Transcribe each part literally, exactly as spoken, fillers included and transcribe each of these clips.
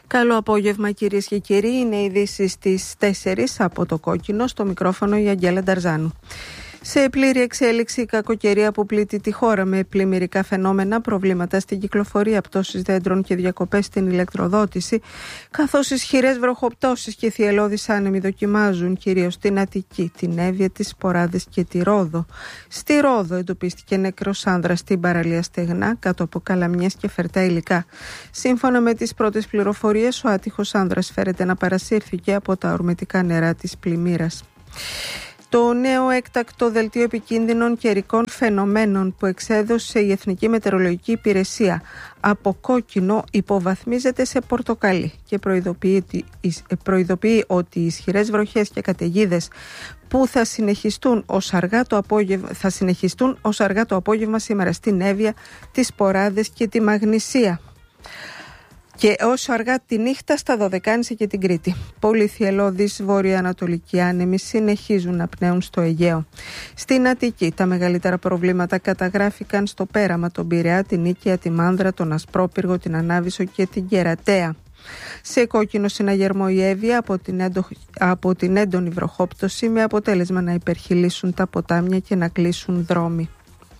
Καλό απόγευμα κυρίες και κύριοι, είναι οι ειδήσεις στις τέσσερις από το Κόκκινο, στο μικρόφωνο η Αγγέλα Νταρζάνου. Σε πλήρη εξέλιξη η κακοκαιρία που πλήττει τη χώρα με πλημμυρικά φαινόμενα, προβλήματα στην κυκλοφορία, πτώσεις δέντρων και διακοπές στην ηλεκτροδότηση, καθώς ισχυρές βροχοπτώσεις και θυελλώδεις άνεμοι δοκιμάζουν κυρίως στην Αττική, την Εύβοια, τις Σποράδες και τη Ρόδο. Στη Ρόδο εντοπίστηκε νεκρός άνδρας στην παραλία Στεγνά, κάτω από καλαμιές και φερτά υλικά. Σύμφωνα με τις πρώτες πληροφορίες, ο άτυχος άνδρας φέρεται να παρασύρθηκε από τα ορμητικά νερά της πλημμύρας. Το νέο έκτακτο δελτίο επικίνδυνων καιρικών φαινομένων που εξέδωσε η Εθνική Μετεωρολογική Υπηρεσία από κόκκινο υποβαθμίζεται σε πορτοκαλί και προειδοποιεί, προειδοποιεί ότι οι ισχυρές βροχές και καταιγίδες που θα συνεχιστούν ως αργά το απόγευμα, θα συνεχιστούν ως αργά το απόγευμα σήμερα στην Εύβοια, τις Σποράδες και τη Μαγνησία. Και όσο αργά τη νύχτα στα Δωδεκάνησα και την Κρήτη. Πολύ θυελλώδεις βορειοανατολικοί άνεμοι συνεχίζουν να πνέουν στο Αιγαίο. Στην Αττική τα μεγαλύτερα προβλήματα καταγράφηκαν στο πέραμα, τον Πειραιά, την Νίκαια, τη Μάνδρα, τον Ασπρόπυργο, την Ανάβησο και την Κερατέα. Σε κόκκινο συναγερμό η Εύβοια από την, έντο... από την έντονη βροχόπτωση, με αποτέλεσμα να υπερχειλήσουν τα ποτάμια και να κλείσουν δρόμοι.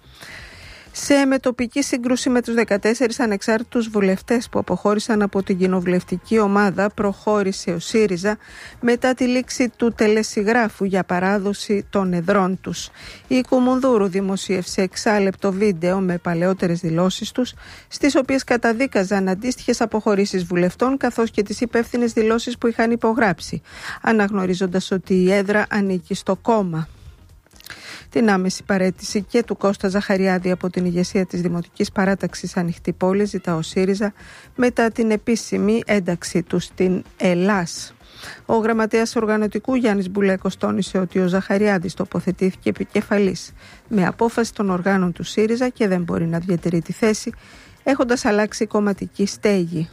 Σε μετοπική σύγκρουση με τους δεκατέσσερις ανεξάρτητους βουλευτές που αποχώρησαν από την κοινοβουλευτική ομάδα, προχώρησε ο ΣΥΡΙΖΑ μετά τη λήξη του τελεσυγράφου για παράδοση των εδρών τους. Η Κουμουνδούρου δημοσίευσε εξάλεπτο βίντεο με παλαιότερες δηλώσεις τους, στις οποίες καταδίκαζαν αντίστοιχες αποχωρήσεις βουλευτών καθώς και τις υπεύθυνες δηλώσεις που είχαν υπογράψει, αναγνωρίζοντας ότι η έδρα ανήκει στο κόμμα. Την άμεση παραίτηση και του Κώστα Ζαχαριάδη από την ηγεσία της Δημοτικής Παράταξης Ανοιχτή Πόλη ζητά ο ΣΥΡΙΖΑ μετά την επίσημη ένταξή του στην ΕΛΑΣ. Ο γραμματέας οργανωτικού Γιάννης Μπουλέκος τόνισε ότι ο Ζαχαριάδης τοποθετήθηκε επικεφαλής με απόφαση των οργάνων του ΣΥΡΙΖΑ και δεν μπορεί να διατηρεί τη θέση, έχοντας αλλάξει κομματική στέγη.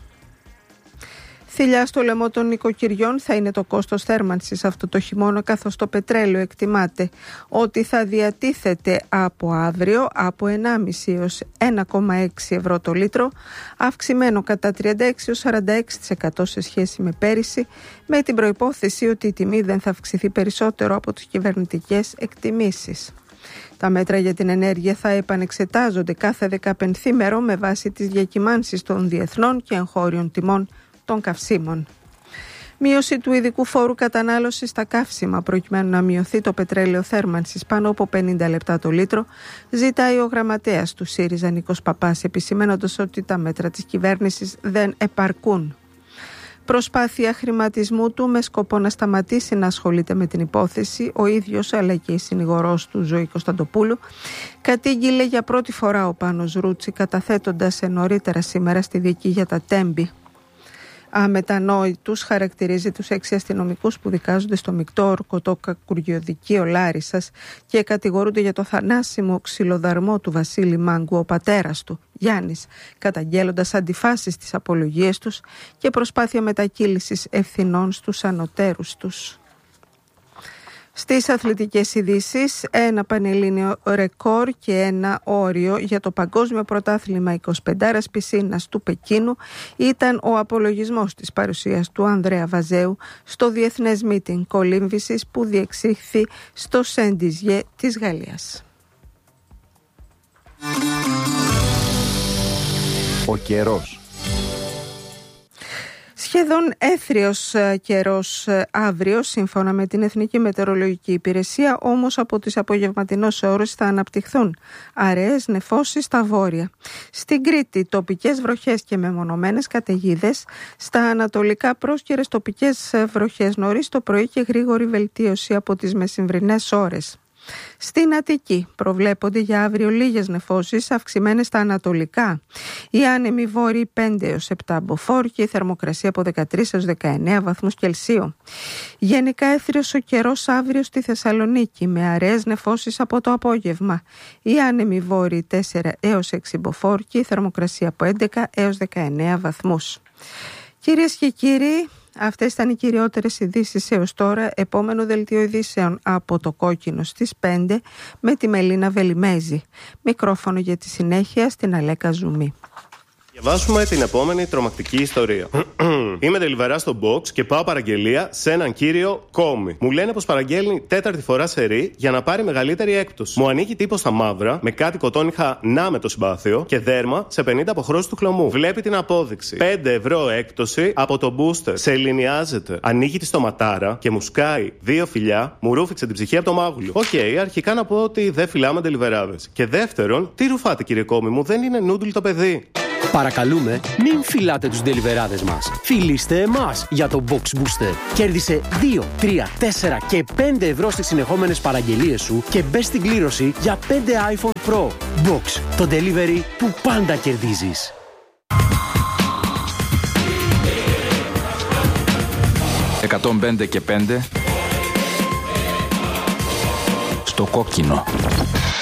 Θηλιά στο λαιμό των νοικοκυριών θα είναι το κόστος θέρμανσης αυτό το χειμώνα, καθώς το πετρέλαιο εκτιμάται ότι θα διατίθεται από αύριο από ενάμιση έως ένα κόμμα έξι ευρώ το λίτρο, αυξημένο κατά τριάντα έξι έως σαράντα έξι τοις εκατό σε σχέση με πέρυσι, με την προϋπόθεση ότι η τιμή δεν θα αυξηθεί περισσότερο από τις κυβερνητικές εκτιμήσεις. Τα μέτρα για την ενέργεια θα επανεξετάζονται κάθε δεκαπενθήμερο με βάση τις διακυμάνσεις των διεθνών και εγχώριων τιμών των καυσίμων. Μείωση του ειδικού φόρου κατανάλωσης στα καύσιμα προκειμένου να μειωθεί το πετρέλαιο θέρμανσης πάνω από πενήντα λεπτά το λίτρο, ζητάει ο γραμματέας του ΣΥΡΙΖΑ Νίκος Παπάς, επισημένοντας ότι τα μέτρα της κυβέρνησης δεν επαρκούν. Προσπάθεια χρηματισμού του με σκοπό να σταματήσει να ασχολείται με την υπόθεση, ο ίδιος αλλά και η συνηγορός του Ζωή Κωνσταντοπούλου κατήγγειλε για πρώτη φορά ο Πάνος Ρούτσι, καταθέτοντας νωρίτερα σήμερα στη δίκη για τα Τέμπη. Αμετανόητους χαρακτηρίζει τους έξι αστυνομικούς που δικάζονται στο μεικτό ορκωτό κακουριοδικείο Λάρισσας και κατηγορούνται για το θανάσιμο ξυλοδαρμό του Βασίλη Μάγκου, ο πατέρας του, Γιάννης, καταγγέλλοντας αντιφάσεις στις απολογίες τους και προσπάθεια μετακύλησης ευθυνών στους ανωτέρους τους. Στις αθλητικές ειδήσεις, ένα πανελλήνιο ρεκόρ και ένα όριο για το Παγκόσμιο Πρωτάθλημα εικοσιπεντάρας Πισίνας του Πεκίνου ήταν ο απολογισμός της παρουσίας του Ανδρέα Βαζέου στο Διεθνές Μίτινγκ Κολύμβησης που διεξήχθη στο Σεντιζιέ της Γαλλίας. Ο καιρός. Σχεδόν έθριος καιρός αύριο, σύμφωνα με την Εθνική Μετεωρολογική Υπηρεσία, όμως από τις απογευματινές ώρες θα αναπτυχθούν αραιές νεφώσεις στα βόρεια. Στην Κρήτη τοπικές βροχές και μεμονωμένες καταιγίδες, στα ανατολικά πρόσκαιρες τοπικές βροχές νωρίς το πρωί και γρήγορη βελτίωση από τις μεσημβρινές ώρες. Στην Αττική προβλέπονται για αύριο λίγες νεφώσεις αυξημένες στα ανατολικά. Οι άνεμοι βόρειοι πέντε έως επτά μποφόρ και η θερμοκρασία από δεκατρείς έως δεκαεννέα βαθμούς Κελσίου. Γενικά έθριος ο καιρός αύριο στη Θεσσαλονίκη με αραιές νεφώσεις από το απόγευμα. Οι άνεμοι βόρειοι τέσσερα έως έξι μποφόρ και η θερμοκρασία από έντεκα έως δεκαεννέα βαθμούς. Κυρίες και κύριοι, αυτές ήταν οι κυριότερες ειδήσεις έως τώρα. Επόμενο δελτίο ειδήσεων από το Κόκκινο στις πέντε με τη Μελίνα Βελιμέζη. Μικρόφωνο για τη συνέχεια στην Αλέκα Ζουμί. Διαβάσουμε την επόμενη τρομακτική ιστορία. Είμαι delivery στο box και πάω παραγγελία σε έναν κύριο Κόμι. Μου λένε πως παραγγέλνει τέταρτη φορά σερί για να πάρει μεγαλύτερη έκπτωση. Μου ανοίγει τύπο στα μαύρα με κάτι κοτόνιχα να με το συμπάθειο και δέρμα σε πενήντα αποχρώσεις του χλωμού. Βλέπει την απόδειξη. πέντε ευρώ έκπτωση από το booster. Σε ελληνιάζεται. Ανοίγει τη στοματάρα και μου σκάει δύο φιλιά, μου ρούφηξε την ψυχή από το μάγουλο. Οκ, okay, αρχικά να πω ότι δεν φυλάμε deliverάδες. Και δεύτερον, τι ρουφάτε κύριε Κόμι μου, δεν είναι νούντλ το παιδί. Παρακαλούμε, μην φυλάτε τους ντελιβεράδες μας. Φιλήστε εμάς για το Box Booster. Κέρδισε δύο, τρία, τέσσερα και πέντε ευρώ στις συνεχόμενες παραγγελίες σου και μπες στην κλήρωση για πέντε iPhone Pro. Box, το delivery που πάντα κερδίζεις. εκατόν πέντε και πέντε στο κόκκινο.